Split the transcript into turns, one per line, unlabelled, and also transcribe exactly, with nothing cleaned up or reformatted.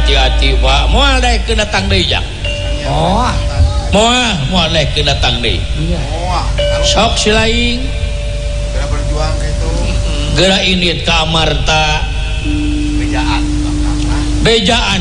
hati-hati Pak moal daek ke datang deui jak
oh
moal moal daek ke datang deui
iya
sok silaing
geura berjuang gitu
geura init ka amarta
bejaan
bejaan